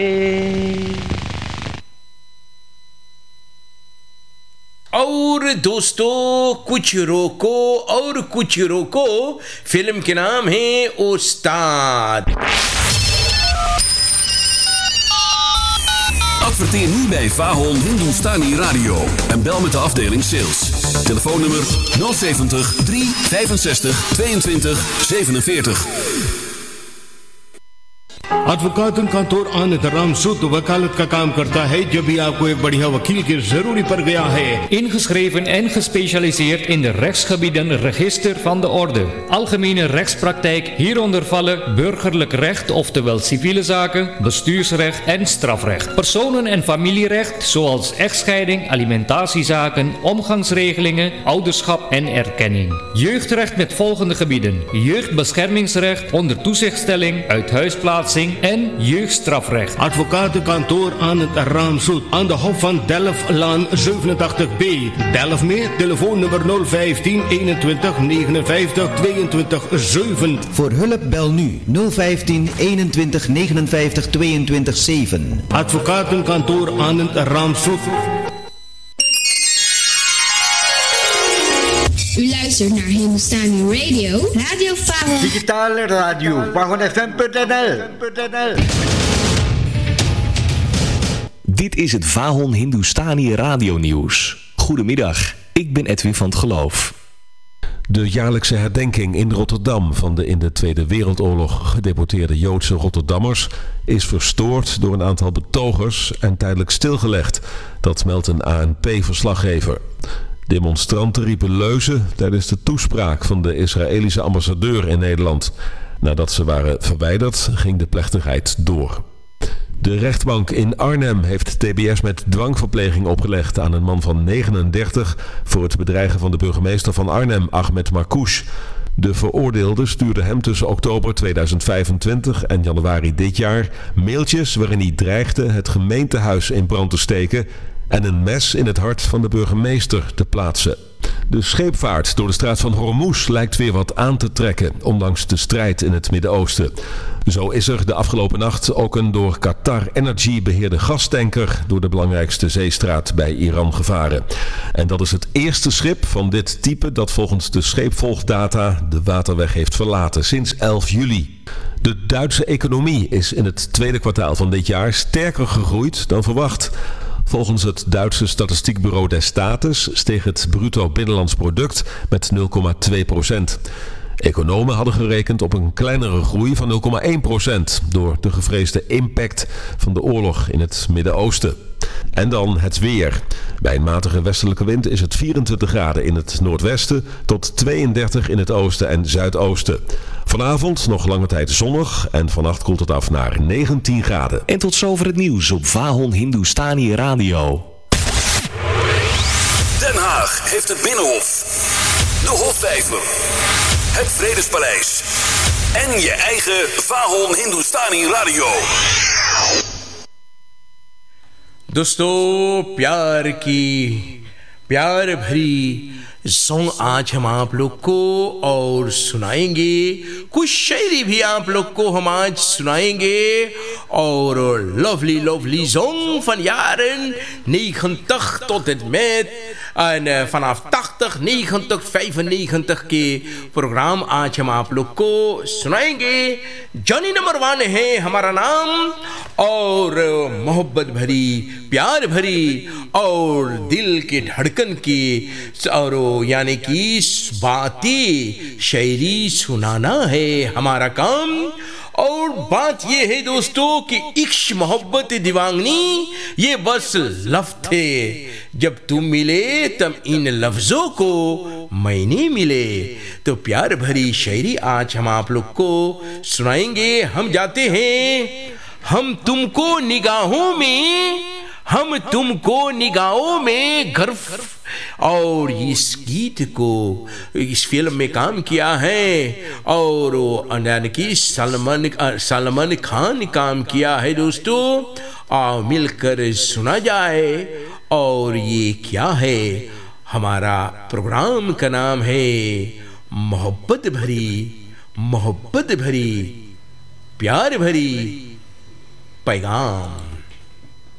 और दोस्तों कुछ रोको और कुछ रोको फिल्म के नाम है उस्ताद. Adverteer nu bij Vahon Hindustani Radio en bel met de afdeling sales. Telefoonnummer 070 365 22 47. एडवोकेट कांतोर आनंद रामसूद वकालत का काम करता है जब भी आपको एक बढ़िया वकील की जरूरी पड़ गया है. Ingeschreven en gespecialiseerd in de rechtsgebieden Register van de Orde. Algemene rechtspraktijk, hieronder vallen burgerlijk recht, oftewel civiele zaken, bestuursrecht en strafrecht. Personen- en familierecht, zoals echtscheiding, alimentatiezaken, omgangsregelingen, ouderschap en erkenning. Jeugdrecht met volgende gebieden: jeugdbeschermingsrecht, onder toezichtstelling, uithuisplaatsing en jeugdstrafrecht. Advocatenkantoor Anand Ramsoet aan de Hof van Delftlaan 87B. Delft mee, telefoonnummer 015 21 59 22 7. Voor hulp bel nu 015 21 59 22 7. Advocatenkantoor Anand Ramsoet. U luistert naar Hindustani Radio, Radio Vahon. Digitale radio, VahonFM.nl. Dit is het Vahon Hindustani Radio Nieuws. Goedemiddag, ik ben Edwin van het Geloof. De jaarlijkse herdenking in Rotterdam van de in de Tweede Wereldoorlog gedeporteerde Joodse Rotterdammers is verstoord door een aantal betogers en tijdelijk stilgelegd. Dat meldt een ANP-verslaggever. Demonstranten riepen leuzen tijdens de toespraak van de Israëlische ambassadeur in Nederland. Nadat ze waren verwijderd, ging de plechtigheid door. De rechtbank in Arnhem heeft TBS met dwangverpleging opgelegd aan een man van 39 voor het bedreigen van de burgemeester van Arnhem, Ahmed Marcouch. De veroordeelde stuurde hem tussen oktober 2025 en januari dit jaar mailtjes waarin hij dreigde het gemeentehuis in brand te steken en een mes in het hart van de burgemeester te plaatsen. De scheepvaart door de straat van Hormuz lijkt weer wat aan te trekken, ondanks de strijd in het Midden-Oosten. Zo is er de afgelopen nacht ook een door Qatar Energy beheerde gastanker door de belangrijkste zeestraat bij Iran gevaren. En dat is het eerste schip van dit type dat volgens de scheepvolgdata de waterweg heeft verlaten sinds 11 juli. De Duitse economie is in het tweede kwartaal van dit jaar sterker gegroeid dan verwacht. Volgens het Duitse statistiekbureau des States steeg het bruto binnenlands product met 0,2%. Economen hadden gerekend op een kleinere groei van 0,1% door de gevreesde impact van de oorlog in het Midden-Oosten. En dan het weer. Bij een matige westelijke wind is het 24 graden in het noordwesten tot 32 in het oosten en zuidoosten. Vanavond nog lange tijd zonnig en vannacht koelt het af naar 19 graden. En tot zover het nieuws op Vahon Hindustani Radio. Den Haag heeft het Binnenhof, de Hofvijver, het Vredespaleis en je eigen Vahon Hindustani Radio. दोस्तों प्यार भरी सॉन्ग आज हम आप लोग को और सुनाएंगे. कुछ शायरी भी आप लोग को हम आज सुनाएंगे. और lovely song van jaren 90 tot en met en vanaf 80, 90, 95 के प्रोग्राम आज हम आप लोग को सुनाएंगे. जॉनी नंबर 1 है हमारा नाम और मोहब्बत भरी, प्यार भरी और दिल के धड़कन की और यानी कि बातें शायरी सुनाना है हमारा काम. और बात ये है दोस्तों कि इश्क मोहब्बत दीवानी ये बस लफ्ज़ थे. जब तुम मिले तब इन लफ्ज़ों को मैंने मिले. तो प्यार भरी शायरी आज हम आप लोग को सुनाएंगे. हम जाते हैं हम तुमको निगाहों में गर्व. और इस गीत को इस फिल्म में काम किया है और यानी कि सलमान खान ने काम किया है दोस्तों. आओ मिलकर सुना जाए. और ये क्या है, हमारा प्रोग्राम का नाम है मोहब्बत भरी, प्यार भरी पैगाम।